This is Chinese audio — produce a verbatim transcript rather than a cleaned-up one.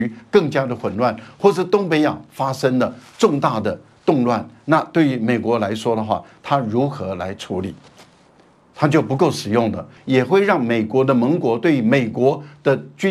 更加的混乱，或是东北亚发生了重大的动乱，那对于美国来说的话，它如何来处理？它就不够使用了，也会让美国的盟国对美国的军